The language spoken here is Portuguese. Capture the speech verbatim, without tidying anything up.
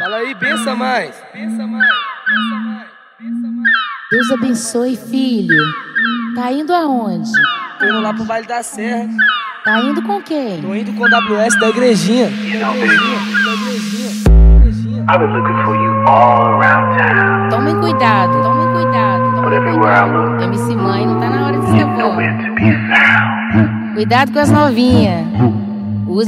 Fala aí, bença mais. Bença mais, bença mais, bença mais. Deus abençoe, filho. Tá indo aonde? Tô indo lá pro Vale da Serra. Tá indo com quem? Tô indo com o W S da igrejinha. Da igrejinha, da igrejinha. I've been looking for you all around town. Tomem cuidado, tomem cuidado. But everywhere I look, M C Mãe não tá na hora de ser nowhere avó. to be found. Cuidado com as novinhas.